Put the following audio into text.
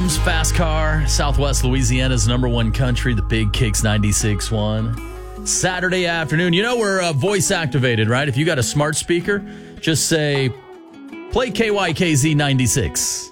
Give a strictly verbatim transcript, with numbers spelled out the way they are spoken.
Holmes, Fast Car, Southwest Louisiana's number one country, the Big Kicks ninety-six point one. Saturday afternoon. You know we're uh, voice activated, right? If you got a smart speaker, just say, play K Y K Z ninety-six.